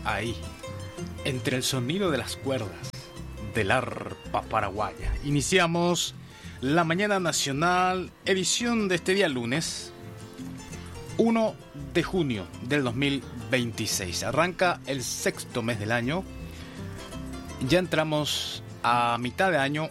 ahí, entre el sonido de las cuerdas del arpa paraguaya. Iniciamos la Mañana Nacional, edición de este día lunes, 1 de junio del 2026. Arranca el sexto mes del año. Ya entramos a mitad de año.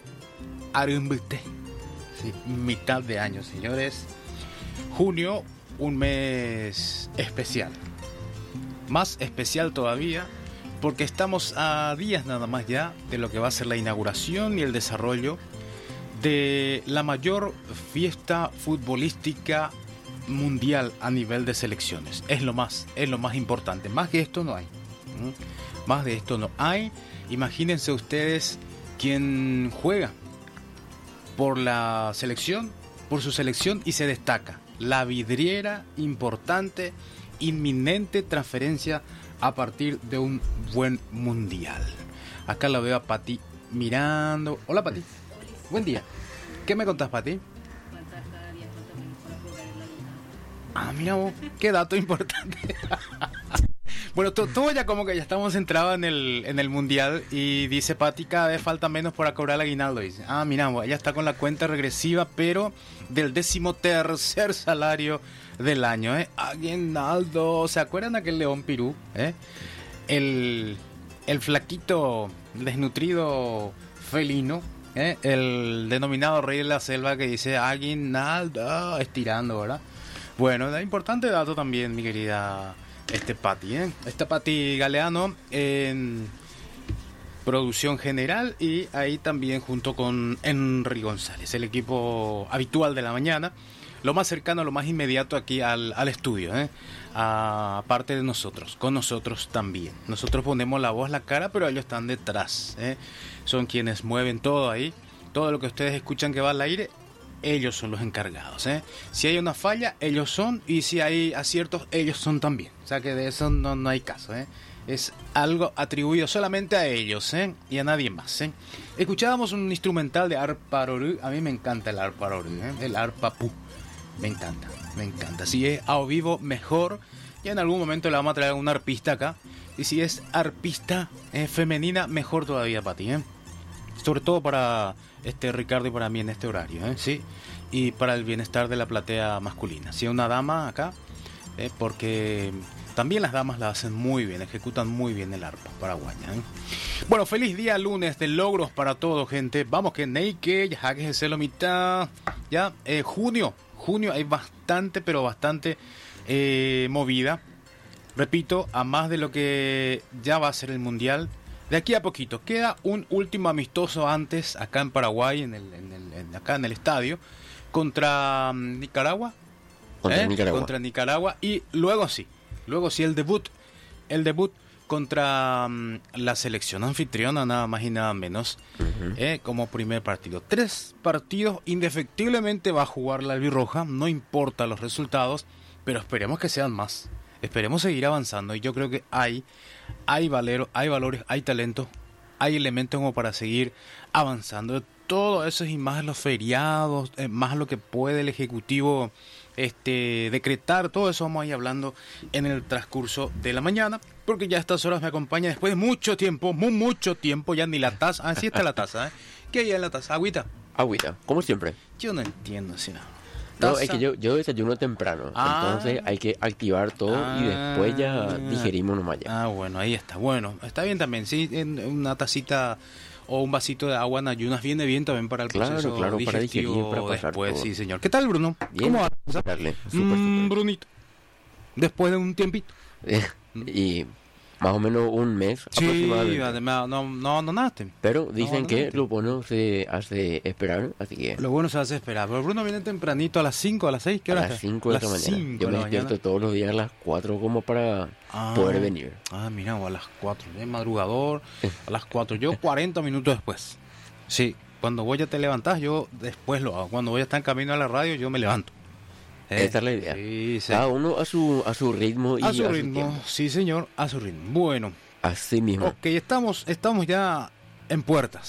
Sí, mitad de año, señores. Junio, un mes especial. Más especial todavía, porque estamos a días nada más ya de lo que va a ser la inauguración y el desarrollo de la mayor fiesta futbolística mundial a nivel de selecciones. Es lo más importante. Más que esto no hay. Más de esto no hay. Imagínense ustedes quien juega por la selección, por su selección y se destaca. La vidriera importante, inminente transferencia a partir de un buen mundial. Acá la veo a Pati mirando. Hola, Pati. Buen día. ¿Qué me contás, Pati? Ah, mira vos, qué dato importante. Bueno, todo ya como que ya estamos centrados en el mundial. Y dice Pati, cada vez falta menos para cobrar el aguinaldo. Dice, mira, ella está con la cuenta regresiva, pero del 13º salario del año, Aguinaldo. ¿Se acuerdan de aquel León Pirú? El flaquito desnutrido felino, el denominado rey de la selva, que dice aguinaldo, estirando, ¿verdad? Bueno, importante dato también, mi querida Pati, Esta Pati Galeano en producción general, y ahí también junto con Henry González, el equipo habitual de la mañana, lo más cercano, lo más inmediato aquí al estudio, aparte de nosotros, con nosotros también. Nosotros ponemos la voz, la cara, pero ellos están detrás, son quienes mueven todo ahí, todo lo que ustedes escuchan que va al aire. Ellos son los encargados, Si hay una falla, ellos son, y si hay aciertos, ellos son también. O sea que de eso no hay caso, Es algo atribuido solamente a ellos, y a nadie más, Escuchábamos un instrumental de arpa rorú. A mí me encanta el arpa rorú, el arpa pu. Me encanta. Si es a vivo, mejor. Ya en algún momento le vamos a traer una arpista acá. Y si es arpista femenina, mejor todavía para ti, Sobre todo para Ricardo y para mí en este horario, sí, y para el bienestar de la platea masculina. Si es una dama acá, porque también las damas la hacen muy bien, ejecutan muy bien el arpa paraguaya. Bueno, feliz día lunes de logros para todos, gente. Vamos que Neike, ya que se lo mitad, ya junio hay bastante, pero bastante movida. Repito, a más de lo que ya va a ser el mundial. De aquí a poquito, queda un último amistoso antes, acá en Paraguay, acá en el estadio, contra Nicaragua. Contra Nicaragua. Y luego sí, el debut contra la selección anfitriona, nada más y nada menos, como primer partido. 3 partidos, indefectiblemente va a jugar la albirroja, no importa los resultados, pero esperemos que sean más. Esperemos seguir avanzando, y yo creo que hay valores, hay talento, hay elementos como para seguir avanzando. Todo eso y más los feriados, más lo que puede el Ejecutivo decretar, todo eso vamos a ir hablando en el transcurso de la mañana, porque ya a estas horas me acompaña después de mucho tiempo, ya ni la taza, sí está la taza, ¿qué hay en la taza? Agüita, como siempre. Yo no entiendo si nada. No, es que yo desayuno temprano, entonces hay que activar todo y después ya digerimos nomás ya. Bueno, ahí está. Bueno, está bien también, sí, en una tacita o un vasito de agua en ayunas viene bien también para el proceso digestivo, para digerir, para pasar después, todo. Sí, señor. ¿Qué tal, Bruno? Bien, ¿Cómo va? Súper. Brunito, después de un tiempito. Y más o menos un mes aproximadamente. No naste. Pero dicen que lo bueno se hace esperar, así que... Lo bueno se hace esperar. Pero Bruno viene tempranito a las 5, a las 6, ¿qué hora? A las 5 de la mañana. Yo me despierto todos los días a las 4 como para poder venir. Mira, a las 4, madrugador, a las 4. Yo 40 minutos después. Sí, cuando voy ya te levantas, yo después lo hago. Cuando voy a estar en camino a la radio, yo me levanto. Esa es la idea. Sí. Cada uno a su ritmo y a su ritmo. Sí, señor, a su ritmo. Bueno. Así mismo. Ok, estamos ya en puertas.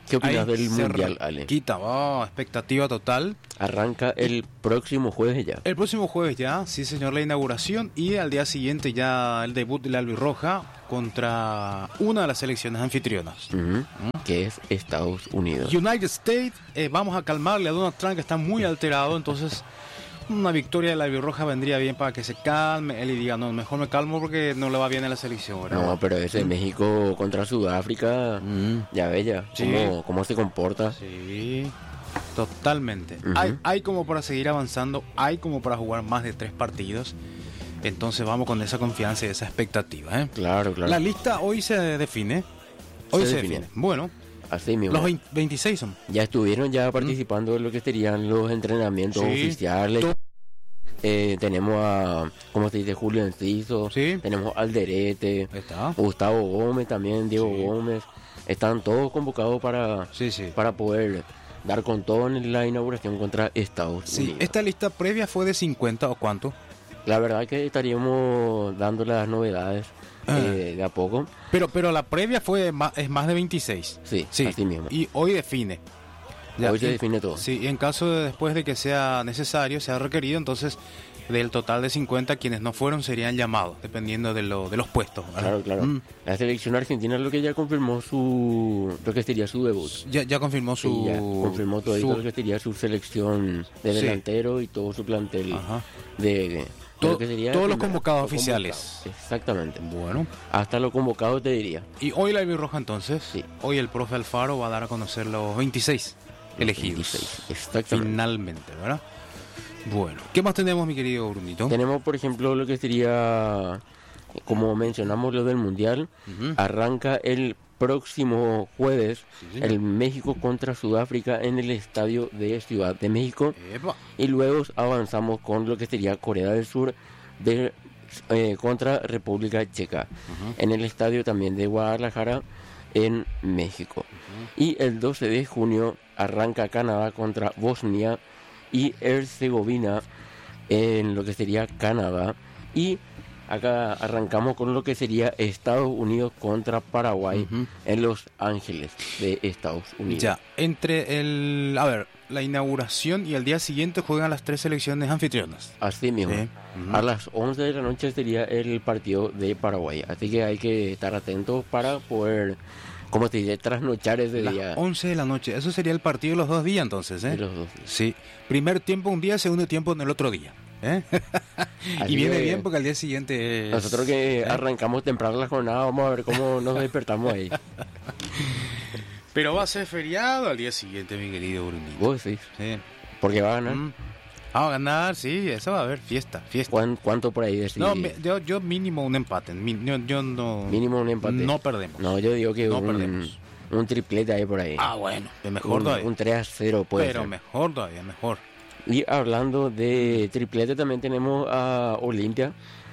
¿Qué opinas Ahí del se Mundial, Ale? quita, expectativa total. Arranca el próximo jueves ya. El próximo jueves ya, sí señor, la inauguración y al día siguiente ya el debut de la albirroja contra una de las selecciones anfitrionas. Que es Estados Unidos. United States, vamos a calmarle a Donald Trump que está muy alterado, entonces una victoria de la albirroja vendría bien para que se calme, él y diga, no, mejor me calmo porque no le va bien en la selección, ¿verdad? No, pero ese México contra Sudáfrica, ya ve ya, Sí. cómo se comporta. Sí, totalmente. Hay como para seguir avanzando, hay como para jugar más de 3 partidos. Entonces vamos con esa confianza y esa expectativa, ¿eh? Claro, claro. La lista hoy se define. Hoy se define. Bueno, Así mismo. los 26 son. Ya estuvieron ya participando en lo que serían los entrenamientos Sí. oficiales. Tenemos a, ¿cómo se dice? Julio Enciso. Sí. Tenemos a Alderete. Ahí está. Gustavo Gómez también, Diego Sí. Gómez. Están todos convocados Sí, sí. para poder dar con todo en la inauguración contra Estados Sí, Unidos. esta lista previa fue de 50 o cuánto. La verdad que estaríamos dando las novedades de a poco. Pero la previa es más de 26. Sí, Sí. así mismo. Y hoy define. Hoy se y- define todo. Sí, y en caso de después de que sea necesario, sea requerido, entonces del total de 50 quienes no fueron serían llamados, dependiendo de los puestos, ¿verdad? Claro, claro. La selección argentina es lo que ya confirmó lo que sería su debut. Ya confirmó Sí, ya confirmó todo lo que sería su selección de Sí. delantero y todo su plantel Ajá. de Todo- lo que sería todos los primero, convocados los oficiales. convocados. Exactamente. Bueno. Hasta los convocados te diría. Y hoy la albirroja entonces, Sí. hoy el profe Alfaro va a dar a conocer los 26 elegidos. 26, exactamente. Finalmente, ¿verdad? Bueno, ¿qué más tenemos, mi querido Brunito? Tenemos, por ejemplo, lo que sería, como mencionamos, lo del Mundial. Ujú. Arranca el próximo jueves Sí. el México contra Sudáfrica en el estadio de Ciudad de México. Epa. Y luego avanzamos con lo que sería Corea del Sur contra República Checa. En el estadio también de Guadalajara en México. Y el 12 de junio arranca Canadá contra Bosnia y Herzegovina en lo que sería Canadá. Y acá arrancamos con lo que sería Estados Unidos contra Paraguay en Los Ángeles de Estados Unidos. Ya, a ver, la inauguración y al día siguiente juegan las 3 selecciones anfitrionas. Así mismo. Sí. A las 11 de la noche sería el partido de Paraguay. Así que hay que estar atentos para poder, como te dice, trasnochar ese Las día. 11 de la noche, eso sería el partido de los 2 días entonces, ¿eh? De los dos. Sí, primer tiempo un día, segundo tiempo en el otro día. ¿Eh? Así Y viene que bien porque al día siguiente es... Nosotros que arrancamos temprano la jornada, vamos a ver cómo nos despertamos ahí. Pero va a ser feriado al día siguiente, mi querido Brunito. Vos sí, Sí. porque va a ganar. Vamos a ganar, sí, eso va a haber fiesta. ¿Cuánto por ahí decís? No, yo mínimo un empate. Yo no... Mínimo un empate. No perdemos. No, yo digo que No perdemos. un triplete ahí por ahí. Bueno, mejor un todavía. 3-0 puede Pero ser. mejor todavía, mejor. Y hablando de triplete, también tenemos a Olimpia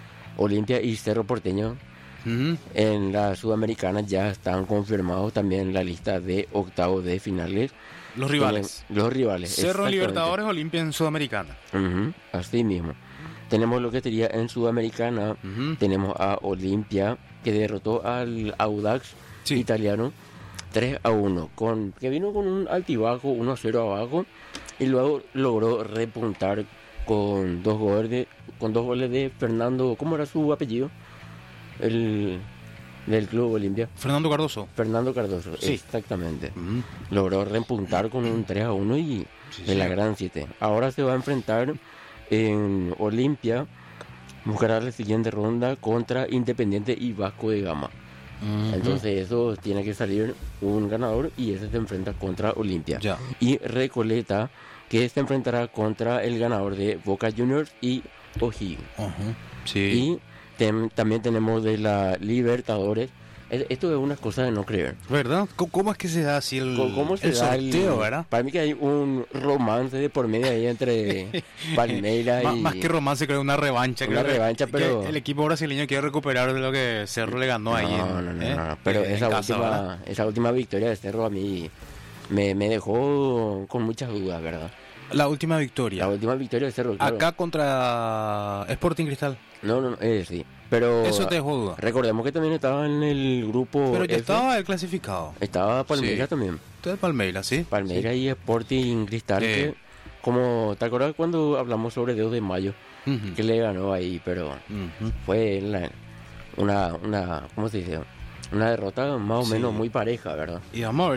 y Cerro Porteño. Ujú. En la Sudamericana ya están confirmados también la lista de octavos de finales. Los rivales. Los rivales. Cerro exactamente. Libertadores, Olimpia en Sudamericana. Ujú, así mismo. Tenemos lo que sería en Sudamericana. Ujú. Tenemos a Olimpia, que derrotó al Audax Sí. italiano 3-1, que vino con un altibajo 1-0 abajo y luego logró repuntar con dos goles de Fernando, ¿cómo era su apellido? El del Club Olimpia. Fernando Cardoso. Fernando Cardoso, Sí. exactamente. Ujú. Logró repuntar con un 3-1 y Sí, de la sí. gran 7. Ahora se va a enfrentar en Olimpia, buscará la siguiente ronda contra Independiente y Vasco de Gama. Ujú. Entonces eso tiene que salir un ganador y ese se enfrenta contra Olimpia. Ya. Y Recoleta, que se enfrentará contra el ganador de Boca Juniors y O'Higgins. Ujú. Sí. Y también tenemos de la Libertadores. Esto es una cosa de no creer. ¿Verdad? ¿Cómo es que se da así ¿Cómo se el da sorteo, verdad? Para mí que hay un romance de por medio ahí entre Palmeiras y... Más que romance, creo una revancha. Una creo que- revancha, que pero- el equipo brasileño quiere recuperar de lo que Cerro le ganó ahí. No. Pero En esa casa, ¿verdad? última victoria de Cerro a mí me dejó con muchas dudas, ¿verdad? La última victoria. La última victoria de Cerro, claro. Acá contra Sporting Cristal. No, sí. Pero Eso te dejó duda. recordemos que también estaba en el grupo Pero ya F. estaba el clasificado. Estaba Palmeiras Sí. también. Entonces Palmeiras, ¿sí? Palmeiras y Sporting Cristal. Sí. Que, como, ¿te acuerdas cuando hablamos sobre Deus de Mayo? Ujú. Que le ganó ahí, pero Ujú. fue una ¿cómo se dice? Una derrota más o Sí. menos muy pareja, ¿verdad? Y vamos a ver